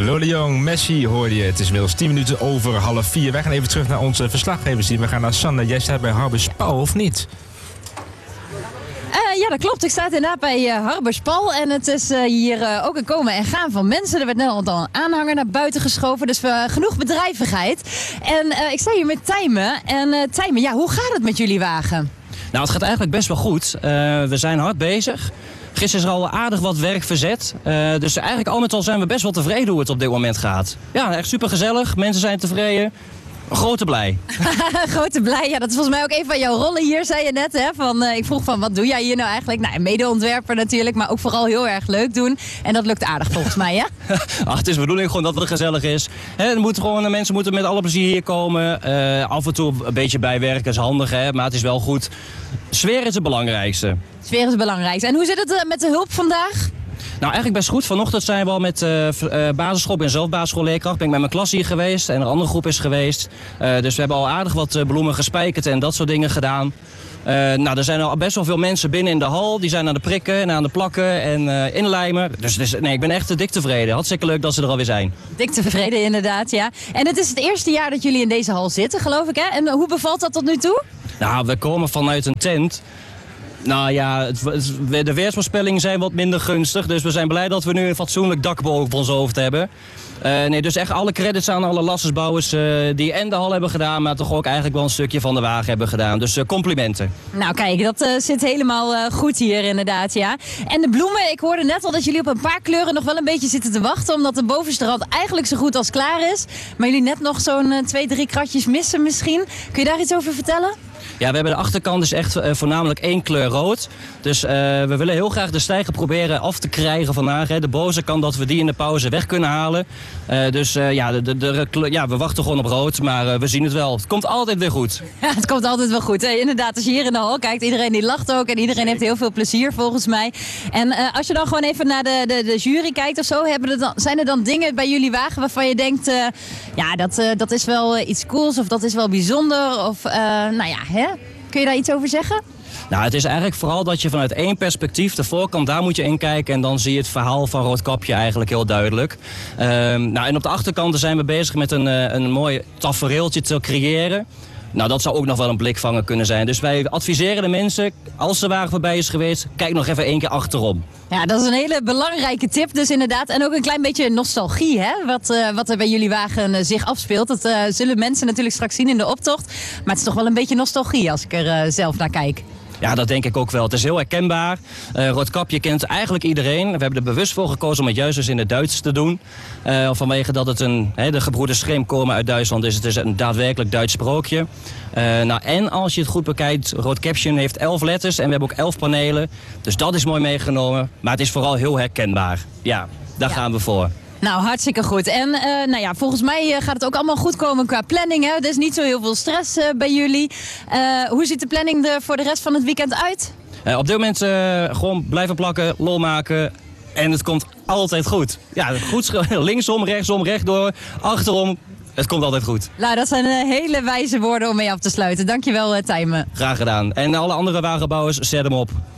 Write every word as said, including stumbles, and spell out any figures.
Lode Jong, Messi hoorde je. Het is inmiddels tien minuten over half vier. Wij gaan even terug naar onze verslaggevers hier. We gaan naar Sander. Jij staat bij Harborspaal, of niet? Uh, ja, dat klopt. Ik sta inderdaad bij uh, Harborspaal. En het is uh, hier uh, ook een komen en gaan van mensen. Er werd net al een aanhanger naar buiten geschoven. Dus uh, genoeg bedrijvigheid. En uh, ik sta hier met Tijmen. En uh, Tijmen, ja, hoe gaat het met jullie wagen? Nou, het gaat eigenlijk best wel goed. Uh, we zijn hard bezig. Gisteren is er al aardig wat werk verzet. Uh, dus eigenlijk al met al zijn we best wel tevreden hoe het op dit moment gaat. Ja, echt super gezellig. Mensen zijn tevreden. Grote blij. Grote blij, ja, dat is volgens mij ook een van jouw rollen hier, zei je net. Hè? Van, uh, ik vroeg van, wat doe jij hier nou eigenlijk? Nou, mede-ontwerper natuurlijk, maar ook vooral heel erg leuk doen. En dat lukt aardig volgens mij, hè? Ach, het is de bedoeling gewoon dat het gezellig is. He, er moet gewoon, mensen moeten met alle plezier hier komen. Uh, af en toe een beetje bijwerken is handig, hè? Maar het is wel goed. Sfeer is het belangrijkste. Sfeer is het belangrijkste. En hoe zit het uh, met de hulp vandaag? Nou, eigenlijk best goed. Vanochtend zijn we al met uh, uh, basisschool en zelf basisschoolleerkracht. Ben ik met mijn klas hier geweest en een andere groep is geweest. Uh, dus we hebben al aardig wat uh, bloemen gespijkerd en dat soort dingen gedaan. Uh, nou, er zijn al best wel veel mensen binnen in de hal. Die zijn aan de prikken en aan de plakken en uh, inlijmen. Dus, dus nee, ik ben echt uh, dik tevreden. Hartstikke leuk dat ze er alweer zijn. Dik tevreden inderdaad, ja. En het is het eerste jaar dat jullie in deze hal zitten, geloof ik, hè? En uh, hoe bevalt dat tot nu toe? Nou, we komen vanuit een tent. Nou ja, het, het, de weersvoorspellingen zijn wat minder gunstig. Dus we zijn blij dat we nu een fatsoenlijk dak boven ons hoofd hebben. Uh, nee, dus echt alle credits aan alle lassersbouwers uh, die en de hal hebben gedaan, maar toch ook eigenlijk wel een stukje van de wagen hebben gedaan. Dus uh, complimenten. Nou kijk, dat uh, zit helemaal uh, goed hier inderdaad, ja. En de bloemen, ik hoorde net al dat jullie op een paar kleuren nog wel een beetje zitten te wachten, omdat de bovenste rand eigenlijk zo goed als klaar is. Maar jullie net nog zo'n uh, twee, drie kratjes missen misschien. Kun je daar iets over vertellen? Ja, we hebben de achterkant dus echt uh, voornamelijk één kleur rood. Dus uh, we willen heel graag de stijger proberen af te krijgen vandaag. Hè. De boze kant dat we die in de pauze weg kunnen halen. Uh, dus uh, ja, de, de, de, ja, we wachten gewoon op rood, maar uh, we zien het wel. Het komt altijd weer goed. Ja, het komt altijd wel goed. Hè. Inderdaad, als je hier in de hal kijkt, iedereen die lacht ook. En iedereen heeft heel veel plezier volgens mij. En uh, als je dan gewoon even naar de, de, de jury kijkt of zo. Hebben er dan, zijn er dan dingen bij jullie wagen waarvan je denkt, uh, ja, dat, uh, dat is wel uh, iets cools of dat is wel bijzonder? Of, uh, nou ja, hè? Kun je daar iets over zeggen? Nou, het is eigenlijk vooral dat je vanuit één perspectief, de voorkant, daar moet je in kijken en dan zie je het verhaal van Roodkapje eigenlijk heel duidelijk. Uh, nou, en op de achterkant zijn we bezig met een, uh, een mooi tafereeltje te creëren. Nou, dat zou ook nog wel een blikvanger kunnen zijn. Dus wij adviseren de mensen, als de wagen voorbij is geweest, kijk nog even één keer achterom. Ja, dat is een hele belangrijke tip dus inderdaad. En ook een klein beetje nostalgie, hè? Wat, uh, wat er bij jullie wagen uh, zich afspeelt. Dat uh, zullen mensen natuurlijk straks zien in de optocht. Maar het is toch wel een beetje nostalgie als ik er uh, zelf naar kijk. Ja, dat denk ik ook wel. Het is heel herkenbaar. Uh, Roodkapje kent eigenlijk iedereen. We hebben er bewust voor gekozen om het juist eens in het Duits te doen. Uh, vanwege dat het een, he, de gebroeders Grimm komen uit Duitsland, dus het is een daadwerkelijk Duits sprookje. Uh, nou, en als je het goed bekijkt, Roodkapje heeft elf letters en we hebben ook elf panelen. Dus dat is mooi meegenomen. Maar het is vooral heel herkenbaar. Ja, daar ja. gaan we voor. Nou, hartstikke goed. En uh, nou ja, volgens mij uh, gaat het ook allemaal goed komen qua planning. Hè? Er is niet zo heel veel stress uh, bij jullie. Uh, hoe ziet de planning er voor de rest van het weekend uit? Uh, op dit moment uh, gewoon blijven plakken, lol maken. En het komt altijd goed. Ja, goed linksom, rechtsom, rechtdoor, achterom. Het komt altijd goed. Nou, dat zijn uh, hele wijze woorden om mee af te sluiten. Dankjewel, uh, Tijmen. Graag gedaan. En alle andere wagenbouwers, zet hem op.